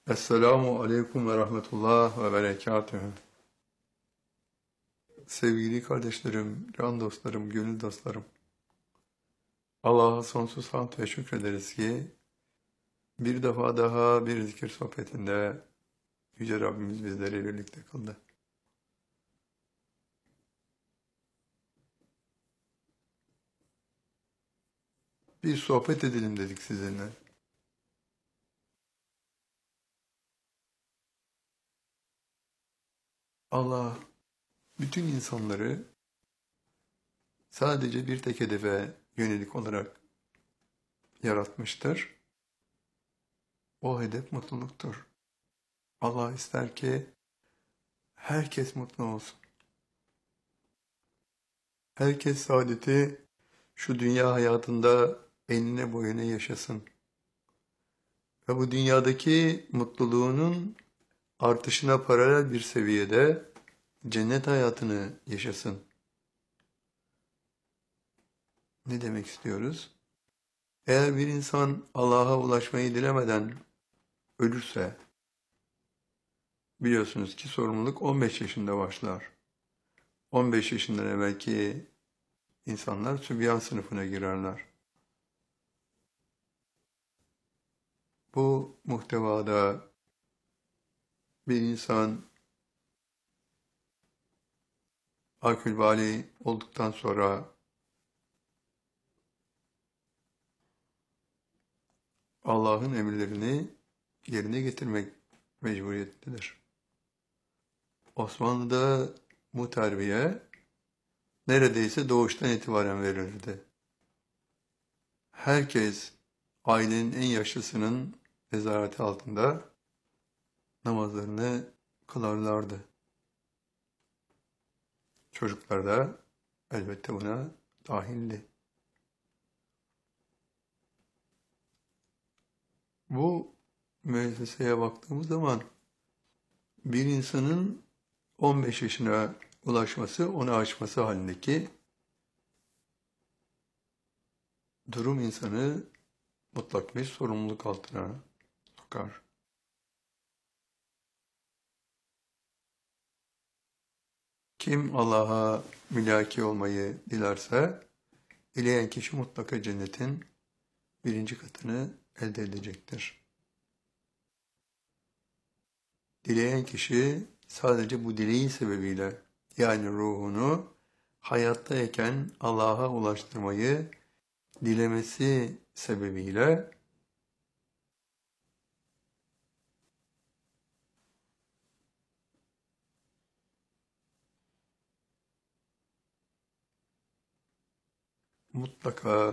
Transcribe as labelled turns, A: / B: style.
A: Esselamu Aleyküm ve Rahmetullah ve Berekatühü. Sevgili kardeşlerim, can dostlarım, gönül dostlarım. Allah'a sonsuz hamd ve şükrederiz ki bir defa daha bir zikir sohbetinde Yüce Rabbimiz bizleri birlikte kıldı. Bir sohbet edelim dedik sizinle. Allah bütün insanları sadece bir tek hedefe yönelik olarak yaratmıştır. O hedef mutluluktur. Allah ister ki herkes mutlu olsun. Herkes saadeti şu dünya hayatında enine boyuna yaşasın. Ve bu dünyadaki mutluluğunun artışına paralel bir seviyede cennet hayatını yaşasın. Ne demek istiyoruz? Eğer bir insan Allah'a ulaşmayı dilemeden ölürse, biliyorsunuz ki sorumluluk 15 yaşında başlar. 15 yaşından evvelki insanlar sübyan sınıfına girerler. Bu muhtevada bir insan akül bali olduktan sonra Allah'ın emirlerini yerine getirmek mecburiyettedir. Osmanlı'da bu terbiye neredeyse doğuştan itibaren verilirdi. Herkes ailenin en yaşlısının nezareti altında namazlarını kılarlardı. Çocuklar da elbette buna dahildi. Bu müesseseye baktığımız zaman bir insanın 15 yaşına ulaşması, onu aşması halindeki durum insanı mutlak bir sorumluluk altına sokar. Kim Allah'a mülaki olmayı dilerse, dileyen kişi mutlaka cennetin birinci katını elde edecektir. Dileyen kişi sadece bu dileğin sebebiyle, yani ruhunu hayattayken Allah'a ulaştırmayı dilemesi sebebiyle mutlaka